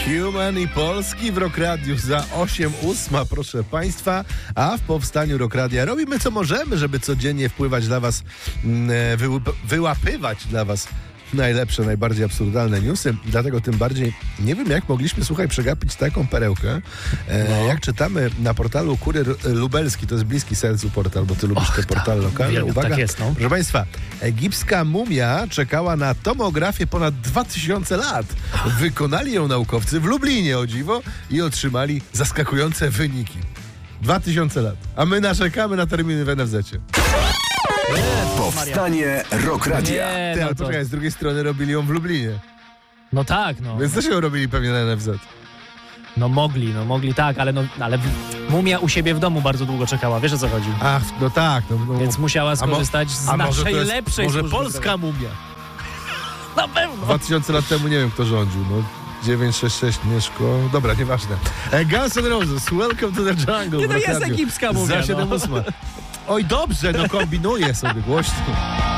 Human i Polski w Rock Radiu za 8:08, proszę Państwa, a w powstaniu Rock Radia robimy co możemy, żeby codziennie wpływać dla Was, wyłapywać dla Was najlepsze, najbardziej absurdalne newsy, dlatego tym bardziej nie wiem, jak mogliśmy, słuchaj, przegapić taką perełkę. Jak czytamy na portalu Kurier Lubelski, to jest bliski sercu portal, bo ty lubisz te portale lokalne. Uwaga, tak jest, no. Proszę Państwa, egipska mumia czekała na tomografię ponad 2000 lat. Wykonali ją naukowcy w Lublinie, o dziwo, i otrzymali zaskakujące wyniki. 2000 lat. A my narzekamy na terminy w NFZ-cie. Powstanie Rock Radia. Ty, ale poczekaj, z drugiej strony robili ją w Lublinie. No tak, no. Więc też ją robili pewnie na NFZ. No mogli tak, ale mumia u siebie w domu bardzo długo czekała, wiesz o co chodzi? Ach, no tak. No. Więc musiała skorzystać z naszej lepszej może służby polska mumia. Na pewno. 2000 lat temu nie wiem, kto rządził. No, 966 Mieszko. Dobra, nieważne. Guns N' Roses, Welcome to the Jungle. Nie, to jest egipska mumia. Za 7:08. Oj, dobrze, no kombinuję sobie głośno.